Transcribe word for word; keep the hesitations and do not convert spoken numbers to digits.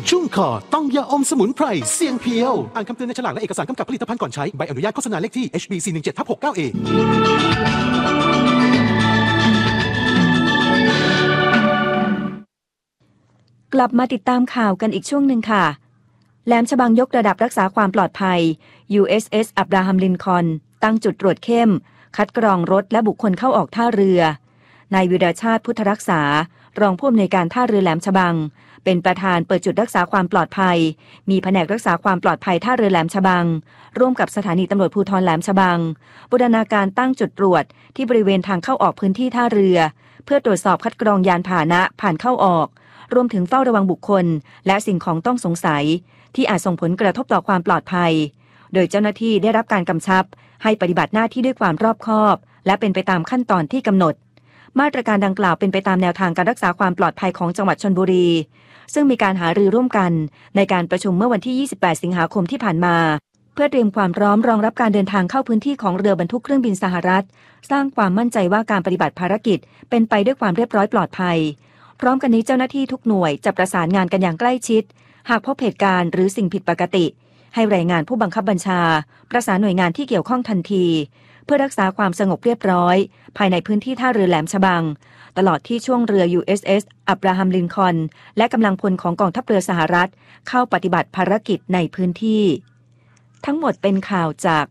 ชุ่มคอต้องยาอมสมุนไพรเสียงเพียวอ่านคำเตือนในฉลากและเอกสารกำกับผลิตภัณฑ์ก่อนใช้ใบอนุญาตโฆษณาเลขที่ เอช บี สี่ หนึ่ง เจ็ด หก เก้า เอกลับมาติดตามข่าวกันอีกช่วงหนึ่งค่ะแหลมฉบังยกระดับรักษาความปลอดภัย ยู เอส เอส อับราฮัมลินคอล์นตั้งจุดตรวจเข้มคัดกรองรถและบุคคลเข้าออกท่าเรือนายวิรชาติพุทธรักษารองผู้อำนวยการท่าเรือแหลมฉบังเป็นประธานเปิดจุดรักษาความปลอดภัยมีแผนกรักษาความปลอดภัยท่าเรือแหลมฉบังร่วมกับสถานีตำรวจภูธรแหลมฉบังบูรณาการตั้งจุดตรวจที่บริเวณทางเข้าออกพื้นที่ท่าเรือเพื่อตรวจสอบคัดกรองยานพาหนะผ่านเข้าออกรวมถึงเฝ้าระวังบุคคลและสิ่งของต้องสงสัยที่อาจส่งผลกระทบต่อความปลอดภัยโดยเจ้าหน้าที่ได้รับการกำชับให้ปฏิบัติหน้าที่ด้วยความรอบคอบและเป็นไปตามขั้นตอนที่กำหนดมาตรการดังกล่าวเป็นไปตามแนวทางการรักษาความปลอดภัยของจังหวัดชลบุรีซึ่งมีการหารือร่วมกันในการประชุมเมื่อวันที่ยี่สิบแปดสิงหาคมที่ผ่านมาเพื่อเตรียมความพร้อมรองรับการเดินทางเข้าพื้นที่ของเรือบรรทุกเครื่องบินสหรัฐสร้างความมั่นใจว่าการปฏิบัติภารกิจเป็นไปด้วยความเรียบร้อยปลอดภัยพร้อมกันนี้เจ้าหน้าที่ทุกหน่วยจะประสานงานกันอย่างใกล้ชิดหากพบเหตุการณ์หรือสิ่งผิดปกติให้รายงานผู้บังคับบัญชาประสานหน่วยงานที่เกี่ยวข้องทันทีเพื่อรักษาความสงบเรียบร้อยภายในพื้นที่ท่าเรือแหลมฉบังตลอดที่ช่วงเรือ ยู เอส เอส อับราฮัมลินคอล์นและกำลังพลของกองทัพเรือสหรัฐเข้าปฏิบัติภารกิจในพื้นที่ทั้งหมดเป็นข่าวจาก